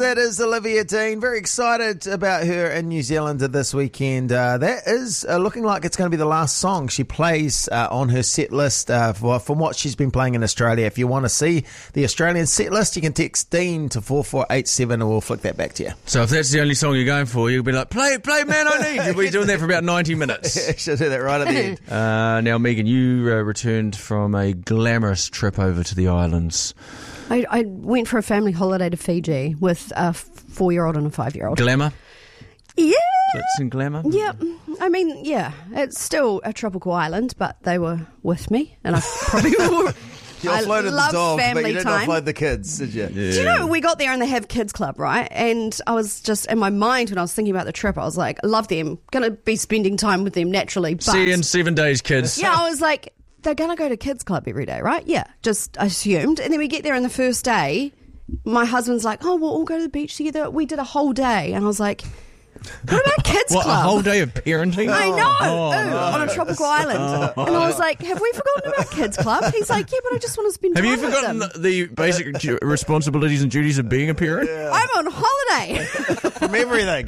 That is Olivia Dean. Very excited about her in New Zealand this weekend. That is looking like it's going to be the last song she plays on her set list from what she's been playing in Australia. If you want to see the Australian set list, you can text Dean to 4487 and we'll flick that back to you. So if that's the only song you're going for, you'll be like, play Man I Need. You'll be doing that for about 90 minutes. She'll do that right at the end. Now, Megan, you returned from a glamorous trip over to the islands. I went for a family holiday to Fiji with a 4-year-old and a 5-year-old. Glamour? Yeah. Glitz and glamour? Yeah. I mean, yeah. It's still a tropical island, but they were with me. And I probably You offloaded the dog, but you didn't time. offload the kids, did you? Yeah. Do you know, we got there and they have kids club, right? And I was just, in my mind when I was thinking about the trip, I was like, I love them. Going to be spending time with them naturally. But See you in 7 days, kids. yeah, I was like, they're going to go to kids club every day, right? Yeah, just assumed. And then we get there on the first day, my husband's like, oh, we'll all go to the beach together. We did a whole day. And I was like, what about kids What, club? a whole day of parenting? I know, no. on a tropical island. And I was like, have we forgotten about kids club? He's like, yeah, but I just want to spend Have time you with forgotten them. the basic responsibilities and duties of being a parent? I'm on holiday. From everything.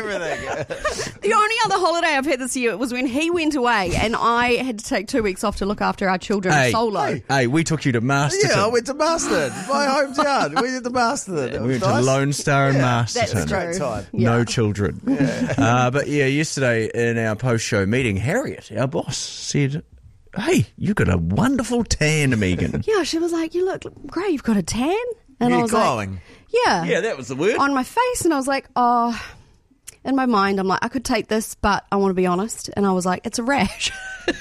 The only other holiday I've had this year was when he went away and I had to take 2 weeks off to look after our children solo. Hey, we took you to Masterton. Yeah, I went to Marston, my hometown. We did the Marston. We went to Lone Star and Masterton. That's true. Great time. Yeah. No children. But yeah, yesterday in our post-show meeting, Harriet, our boss, said, hey, you got a wonderful tan, Megan. Yeah, she was like, you look great, you've got a tan. And You're I was glowing. like, yeah. Yeah, that was the word. On my face. And I was like, oh, in my mind, I'm like, I could take this, but I want to be honest. And I was like, it's a rash.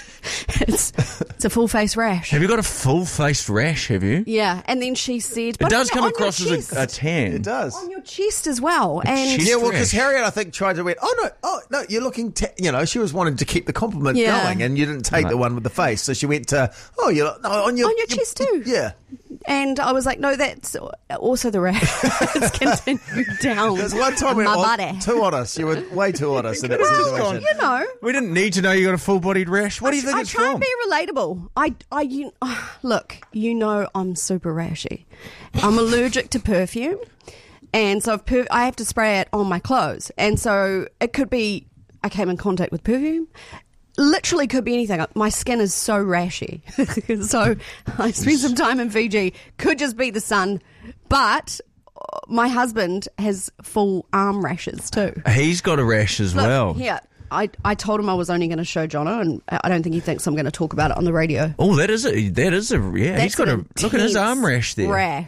It's a full face rash. Have you got a full-faced rash, have you? Yeah. And then she said, It but does come on across your as a tan. It does. on your chest as well. And chest Yeah, well, because rash. Harriet, I think, tried to went, oh, no, you're looking, she was wanting to keep the compliment Yeah. going, and you didn't take the one with the face. So she went to, on your chest too. Yeah. And I was like, no, that's also the rash. It's continued down. There's one time we my were body. too honest. You were way too honest in that situation. You know. We didn't need to know you got a full-bodied rash. What do you think I it's try from? and be relatable. Look, I'm super rashy. I'm allergic to perfume, and so I have to spray it on my clothes. And so it could be I came in contact with perfume. Literally could be anything. My skin is so rashy. So I spent some time in Fiji. Could just be the sun, but my husband has full arm rashes too. He's got a rash as well. Yeah. I told him I was only going to show Jono, and I don't think he thinks I'm going to talk about it on the radio. Oh, that is a yeah. That's He's got an look at his intense arm rash there. Rash.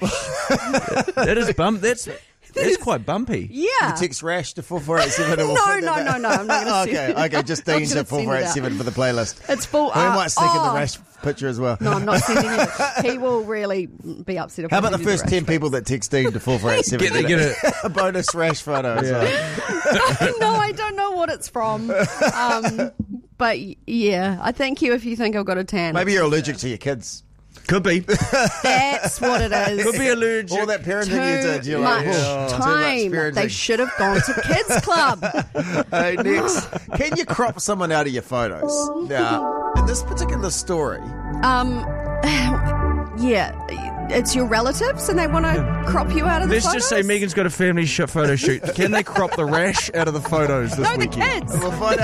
That is That's quite bumpy. Yeah. You text rash to 4487. No, I'm not going to send Okay, just Dean's at 4487 for the playlist. It's full. We might sneak in the rash picture as well. No, I'm not sending it. He will really be upset. If How I about the send you first rash 10 people that text Dean to 4487? Get a bonus rash photo as well. pic. No, I don't know what it's from. But yeah, I thank you if you think I've got a tan. Maybe you're allergic to your kids. Could be. That's what it is. Could be allergic. All that parenting you did. Too You're much like, oh, too much time. parenting. They should have gone to kids club. Hey, next, can you crop someone out of your photos? Now, in this particular story, Yeah, it's your relatives and they want to crop you out of the Let's photos? just say Megan's got a family photo shoot. Can they crop the rash out of the photos this No, the weekend? kids. we'll find